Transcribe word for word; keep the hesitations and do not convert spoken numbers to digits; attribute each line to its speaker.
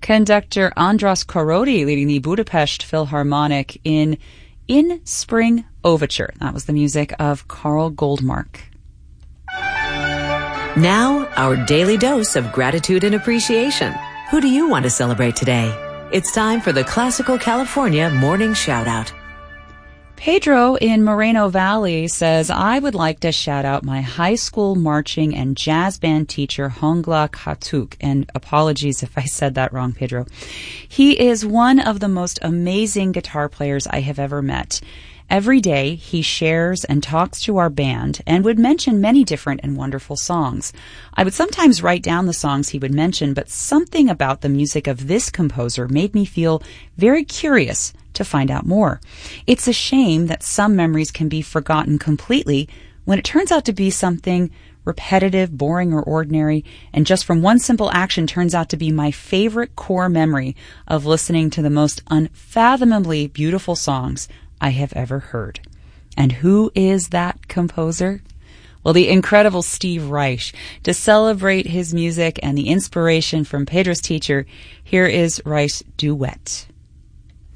Speaker 1: Conductor Andras Korody leading the Budapest Philharmonic in In Spring Overture. That was the music of Carl Goldmark.
Speaker 2: Now, our daily dose of gratitude and appreciation. Who do you want to celebrate today? It's time for the Classical California Morning Shoutout.
Speaker 1: Pedro in Moreno Valley says, I would like to shout out my high school marching and jazz band teacher, Hongla Khatuk. And apologies if I said that wrong, Pedro. He is one of the most amazing guitar players I have ever met. Every day, he shares and talks to our band and would mention many different and wonderful songs. I would sometimes write down the songs he would mention, but something about the music of this composer made me feel very curious to find out more. It's a shame that some memories can be forgotten completely when it turns out to be something repetitive, boring, or ordinary, and just from one simple action turns out to be my favorite core memory of listening to the most unfathomably beautiful songs I have ever heard. And who is that composer? Well, the incredible Steve Reich. To celebrate his music and the inspiration from Pedro's teacher, here is Reich's Duet.